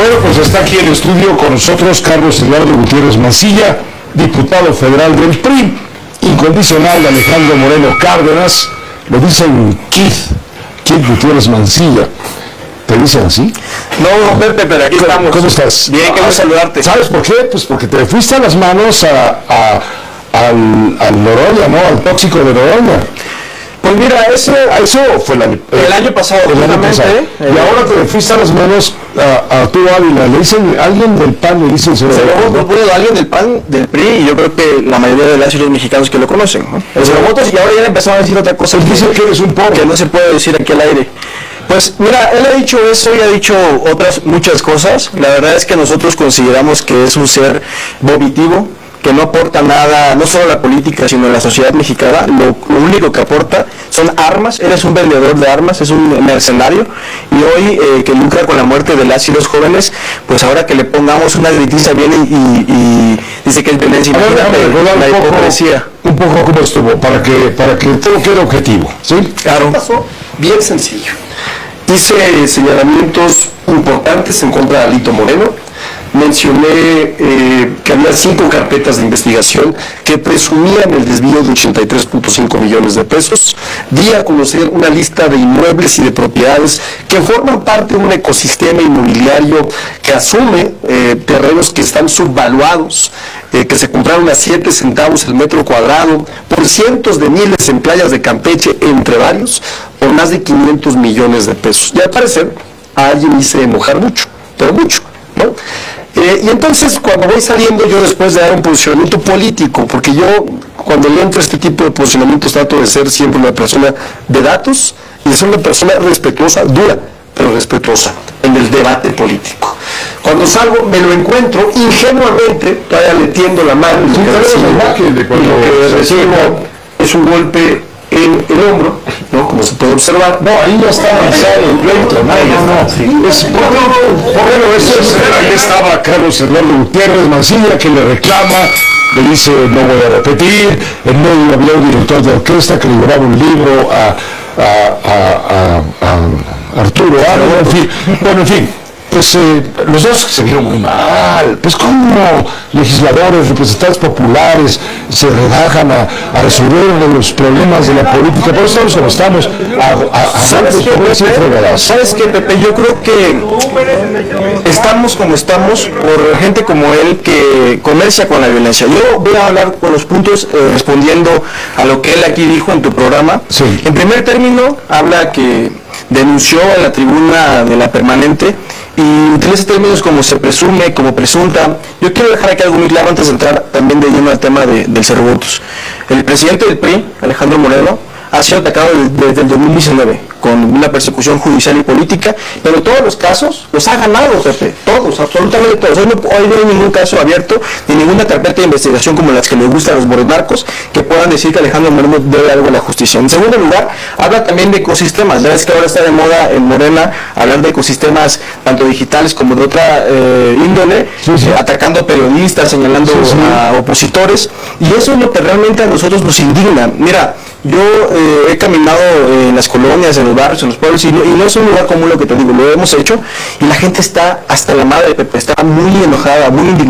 Bueno, pues está aquí en el estudio con nosotros Carlos Eduardo Gutiérrez Mancilla, diputado federal del PRI, incondicional de Alejandro Moreno Cárdenas, lo dicen Keith Gutiérrez Mancilla. ¿Te dicen así? No, Pepe, pero aquí estamos. ¿Cómo estás? Bien, quiero saludarte. ¿Sabes por qué? Pues porque te fuiste a las manos al Noroña, ¿no? Al tóxico de Noroña. Pues mira, eso fue el año pasado. Y ahora te fuiste a las manos a tu Ávila. Le dicen, alguien del PAN le dicen alguien del PAN, del PRI, y yo creo que la mayoría de las y los mexicanos que lo conocen, ¿no? El Cerobotas, y ahora ya empezaron a decir otra cosa. Él dice que eres un pobre. Que no se puede decir aquí al aire. Pues mira, él ha dicho eso y ha dicho muchas cosas. La verdad es que nosotros consideramos que es un ser vomitivo, que no aporta nada, no solo a la política, sino a la sociedad mexicana. Lo único que aporta son armas. Él es un vendedor de armas, es un mercenario, y hoy que lucra con la muerte de las y los jóvenes, pues ahora que le pongamos una gritiza viene y dice que es violencia. La hipocresía. Un poco como estuvo, para que todo quede objetivo, ¿sí? Claro. Pasó bien sencillo. Hice señalamientos importantes en contra de Alito Moreno. Mencioné que había 5 carpetas de investigación que presumían el desvío de 83.5 millones de pesos. Di a conocer una lista de inmuebles y de propiedades que forman parte de un ecosistema inmobiliario que asume terrenos que están subvaluados, que se compraron a 7 centavos el metro cuadrado por cientos de miles en playas de Campeche, entre varios, por más de 500 millones de pesos. Y al parecer a alguien hice enojar mucho, pero mucho, ¿no? Y entonces cuando voy saliendo, yo después de dar un posicionamiento político, porque yo cuando le entro a este tipo de posicionamientos trato de ser siempre una persona de datos y de ser una persona respetuosa, dura, pero respetuosa en el debate político. Cuando salgo me lo encuentro ingenuamente, todavía le tiendo la mano, y lo que recibo es un golpe en el hombro, ¿no? Como se puede observar. No, ahí ya está avanzado el pleito. Ahí estaba Carlos Eduardo Gutiérrez Mancilla, que le reclama, le dice, no voy a repetir. En medio había un director de orquesta que le llevaba un libro a Arturo Álvarez, en fin. Pues los dos se vieron muy mal. Pues como legisladores, representantes populares se relajan a resolver los problemas de la política. Por eso estamos como estamos. ¿Sabes qué, Pepe? Yo creo que estamos como estamos por gente como él que comercia con la violencia. Yo voy a hablar con los puntos respondiendo a lo que él aquí dijo en tu programa. Sí. En primer término, habla que denunció en la tribuna de la permanente y utiliza términos como se presume, como presunta. Yo quiero dejar aquí algo muy claro antes de entrar también de lleno al tema del Cerobotas. El presidente del PRI, Alejandro Moreno, ha sido atacado desde el 2019 con una persecución judicial y política, pero todos los casos los ha ganado, Pepe, todos, absolutamente todos. Hoy no hay ningún caso abierto, ni ninguna carpeta de investigación como las que le gustan a los morenarcos, que puedan decir que Alejandro Moreno debe algo a la justicia. En segundo lugar, habla también de ecosistemas. Ya ves que ahora está de moda en Morena hablar de ecosistemas tanto digitales como de otra índole, atacando a periodistas, señalando a opositores, y eso es lo que realmente a nosotros nos indigna. Mira, yo he caminado en las colonias, en los barrios, en los pueblos, y no es un lugar común lo que te digo, lo hemos hecho, y la gente está hasta la madre, Pepe, está muy enojada, muy indignada.